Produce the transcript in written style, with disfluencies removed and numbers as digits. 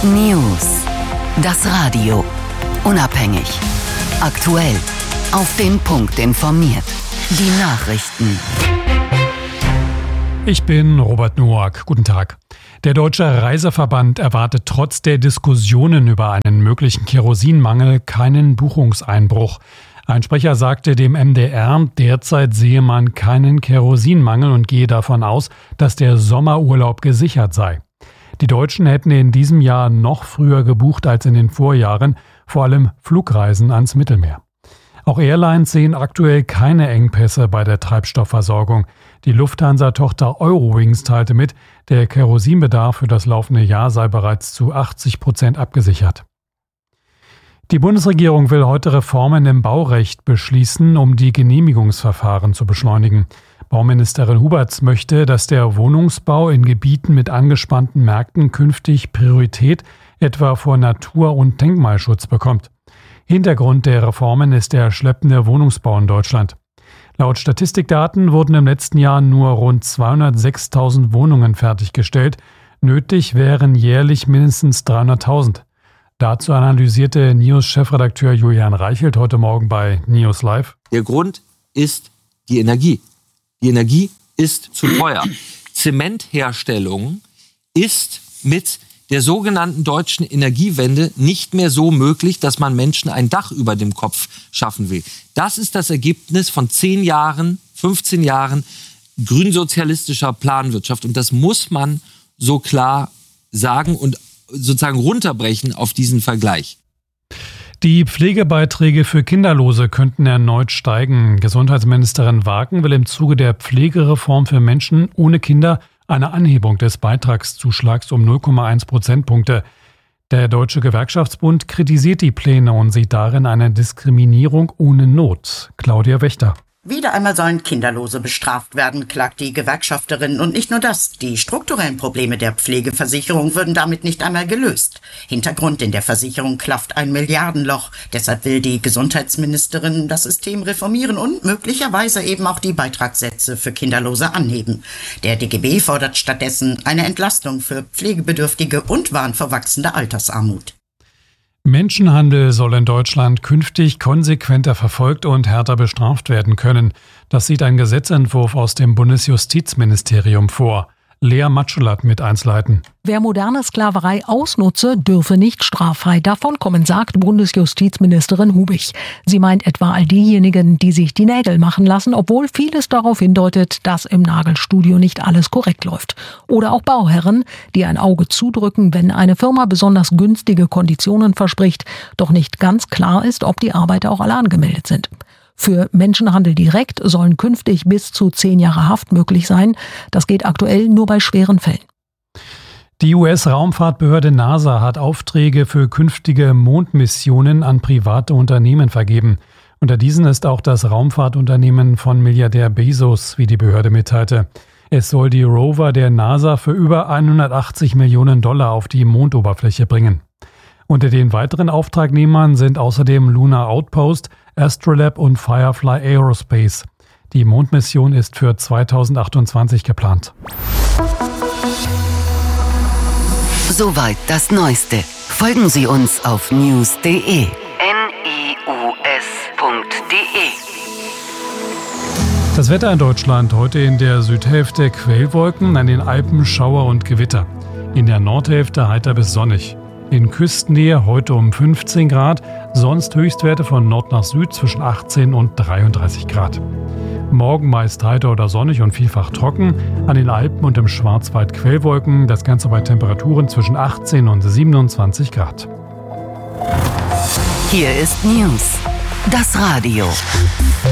News. Das Radio. Unabhängig. Aktuell. Auf den Punkt informiert. Die Nachrichten. Ich bin Robert Noack. Guten Tag. Der Deutsche Reiseverband erwartet trotz der Diskussionen über einen möglichen Kerosinmangel keinen Buchungseinbruch. Ein Sprecher sagte dem MDR, derzeit sehe man keinen Kerosinmangel und gehe davon aus, dass der Sommerurlaub gesichert sei. Die Deutschen hätten in diesem Jahr noch früher gebucht als in den Vorjahren, vor allem Flugreisen ans Mittelmeer. Auch Airlines sehen aktuell keine Engpässe bei der Treibstoffversorgung. Die Lufthansa-Tochter Eurowings teilte mit, der Kerosinbedarf für das laufende Jahr sei bereits zu 80% abgesichert. Die Bundesregierung will heute Reformen im Baurecht beschließen, um die Genehmigungsverfahren zu beschleunigen. Bauministerin Huberts möchte, dass der Wohnungsbau in Gebieten mit angespannten Märkten künftig Priorität etwa vor Natur- und Denkmalschutz bekommt. Hintergrund der Reformen ist der schleppende Wohnungsbau in Deutschland. Laut Statistikdaten wurden im letzten Jahr nur rund 206.000 Wohnungen fertiggestellt. Nötig wären jährlich mindestens 300.000. Dazu analysierte NIOS-Chefredakteur Julian Reichelt heute Morgen bei NIOS Live. Der Grund ist die Energie. Die Energie ist zu teuer. Zementherstellung ist mit der sogenannten deutschen Energiewende nicht mehr so möglich, dass man Menschen ein Dach über dem Kopf schaffen will. Das ist das Ergebnis von 10 Jahren, 15 Jahren grünsozialistischer Planwirtschaft. Und das muss man so klar sagen und sozusagen runterbrechen auf diesen Vergleich. Die Pflegebeiträge für Kinderlose könnten erneut steigen. Gesundheitsministerin Wagen will im Zuge der Pflegereform für Menschen ohne Kinder eine Anhebung des Beitragszuschlags um 0,1 Prozentpunkte. Der Deutsche Gewerkschaftsbund kritisiert die Pläne und sieht darin eine Diskriminierung ohne Not. Claudia Wächter. Wieder einmal sollen Kinderlose bestraft werden, klagt die Gewerkschafterin. Und nicht nur das, die strukturellen Probleme der Pflegeversicherung würden damit nicht einmal gelöst. Hintergrund: in der Versicherung klafft ein Milliardenloch. Deshalb will die Gesundheitsministerin das System reformieren und möglicherweise eben auch die Beitragssätze für Kinderlose anheben. Der DGB fordert stattdessen eine Entlastung für Pflegebedürftige und warnt vor wachsender Altersarmut. Menschenhandel soll in Deutschland künftig konsequenter verfolgt und härter bestraft werden können. Das sieht ein Gesetzentwurf aus dem Bundesjustizministerium vor. Lea Matschulat mit Einzelheiten. Wer moderne Sklaverei ausnutze, dürfe nicht straffrei davonkommen, sagt Bundesjustizministerin Hubich. Sie meint etwa all diejenigen, die sich die Nägel machen lassen, obwohl vieles darauf hindeutet, dass im Nagelstudio nicht alles korrekt läuft. Oder auch Bauherren, die ein Auge zudrücken, wenn eine Firma besonders günstige Konditionen verspricht, doch nicht ganz klar ist, ob die Arbeiter auch alle angemeldet sind. Für Menschenhandel direkt sollen künftig bis zu 10 Jahre Haft möglich sein. Das geht aktuell nur bei schweren Fällen. Die US-Raumfahrtbehörde NASA hat Aufträge für künftige Mondmissionen an private Unternehmen vergeben. Unter diesen ist auch das Raumfahrtunternehmen von Milliardär Bezos, wie die Behörde mitteilte. Es soll die Rover der NASA für über $180 Millionen auf die Mondoberfläche bringen. Unter den weiteren Auftragnehmern sind außerdem Lunar Outpost, Astrolab und Firefly Aerospace. Die Mondmission ist für 2028 geplant. Soweit das Neueste. Folgen Sie uns auf news.de. news.de. Das Wetter in Deutschland: heute in der Südhälfte Quellwolken, an den Alpen Schauer und Gewitter. In der Nordhälfte heiter bis sonnig. In Küstennähe heute um 15 Grad, sonst Höchstwerte von Nord nach Süd zwischen 18 und 33 Grad. Morgen meist heiter oder sonnig und vielfach trocken, an den Alpen und im Schwarzwald Quellwolken, das Ganze bei Temperaturen zwischen 18 und 27 Grad. Hier ist News, das Radio.